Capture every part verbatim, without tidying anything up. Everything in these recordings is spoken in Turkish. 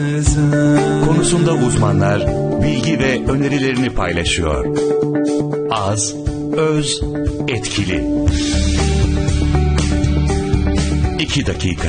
Konusunda uzmanlar bilgi ve önerilerini paylaşıyor. Az, öz, etkili. İki dakika.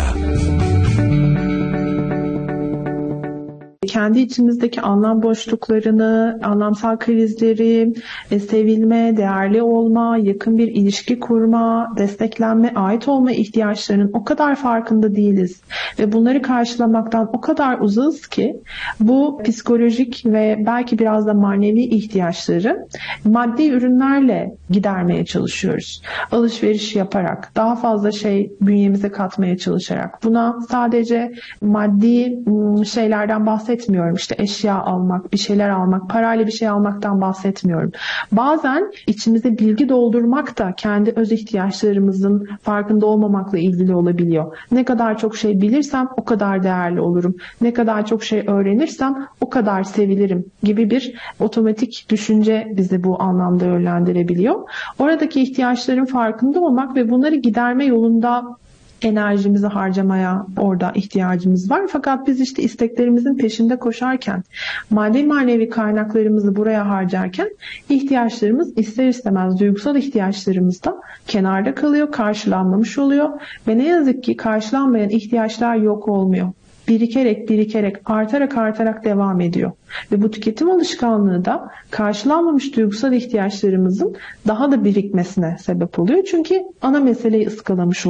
Kendi içimizdeki anlam boşluklarını, anlamsal krizleri, sevilme, değerli olma, yakın bir ilişki kurma, desteklenme, ait olma ihtiyaçlarının o kadar farkında değiliz. Ve bunları karşılamaktan o kadar uzağız ki bu psikolojik ve belki biraz da manevi ihtiyaçları maddi ürünlerle gidermeye çalışıyoruz. Alışveriş yaparak, daha fazla şey bünyemize katmaya çalışarak. Buna sadece maddi şeylerden bahsetmiyorum. İşte eşya almak, bir şeyler almak, parayla bir şey almaktan bahsetmiyorum. Bazen içimize bilgi doldurmak da kendi öz ihtiyaçlarımızın farkında olmamakla ilgili olabiliyor. Ne kadar çok şey bilirsem o kadar değerli olurum. Ne kadar çok şey öğrenirsem o kadar sevilirim gibi bir otomatik düşünce bizi bu anlamda yönlendirebiliyor. Oradaki ihtiyaçların farkında olmak ve bunları giderme yolunda enerjimizi harcamaya orada ihtiyacımız var. Fakat biz işte isteklerimizin peşinde koşarken, maddi manevi kaynaklarımızı buraya harcarken ihtiyaçlarımız ister istemez duygusal ihtiyaçlarımız da kenarda kalıyor, karşılanmamış oluyor ve ne yazık ki karşılanmayan ihtiyaçlar yok olmuyor. Birikerek birikerek artarak artarak devam ediyor. Ve bu tüketim alışkanlığı da karşılanmamış duygusal ihtiyaçlarımızın daha da birikmesine sebep oluyor. Çünkü ana meseleyi ıskalamış oluyor.